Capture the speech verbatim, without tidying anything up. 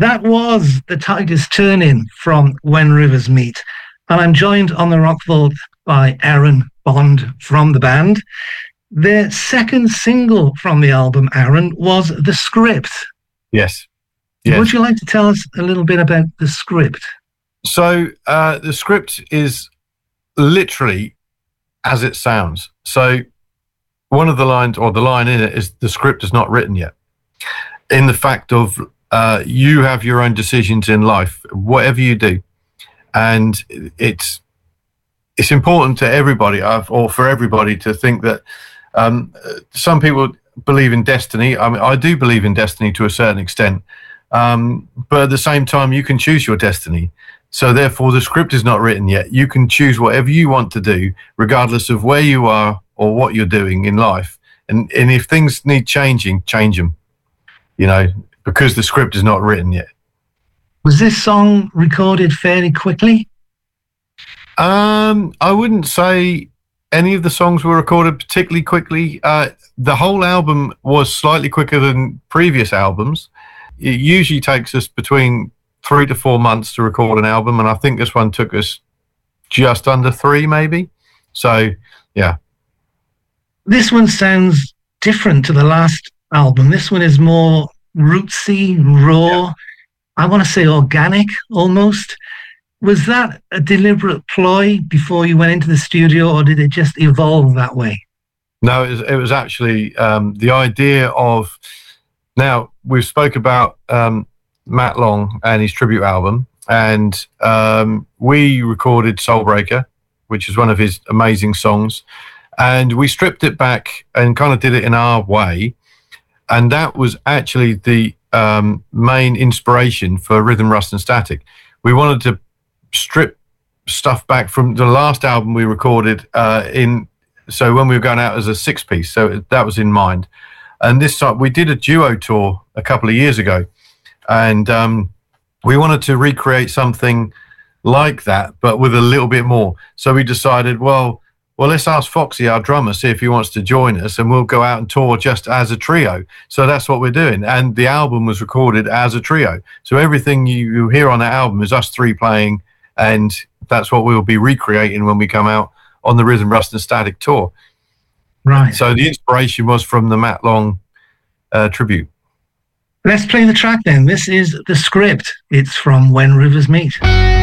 That was The Tide Is Turning from When Rivers Meet. And I'm joined on the Rock Vault by Aaron Bond from the band. Their second single from the album, Aaron, was The Script. Yes. yes. Would you like to tell us a little bit about The Script? So uh, The Script is literally as it sounds. So one of the lines, or the line in it, is the script is not written yet. In the fact of uh, you have your own decisions in life, whatever you do. And it's it's important to everybody, or for everybody, to think that um, some people believe in destiny. I mean, I do believe in destiny to a certain extent. Um, but at the same time, you can choose your destiny. So therefore, the script is not written yet. You can choose whatever you want to do, regardless of where you are or what you're doing in life. And and if things need changing, change them, you know, because the script is not written yet. Was this song recorded fairly quickly? Um, I wouldn't say any of the songs were recorded particularly quickly. Uh, the whole album was slightly quicker than previous albums. It usually takes us between three to four months to record an album, and I think this one took us just under three, maybe. So, yeah. This one sounds different to the last album. This one is more rootsy, raw. Yeah. I want to say organic, almost. Was that a deliberate ploy before you went into the studio, or did it just evolve that way? No, it was, it was actually um, the idea of... Now, we've spoke about um, Matt Long and his tribute album, and um, we recorded Soulbreaker, which is one of his amazing songs, and we stripped it back and kind of did it in our way, and that was actually the um, main inspiration for Rhythm, Rust and Static. We wanted to strip stuff back from the last album we recorded uh, in, so when we were going out as a six-piece, so that was in mind. And this time, we did a duo tour a couple of years ago, and um, we wanted to recreate something like that, but with a little bit more. So we decided, well, well, let's ask Foxy, our drummer, see if he wants to join us, and we'll go out and tour just as a trio. So that's what we're doing. And the album was recorded as a trio. So everything you, you hear on that album is us three playing, and that's what we'll be recreating when we come out on the Rhythm, Rust and Static tour. Right. So the inspiration was from the Matt Long uh, tribute. Let's play the track then. This is The Script. It's from When Rivers Meet.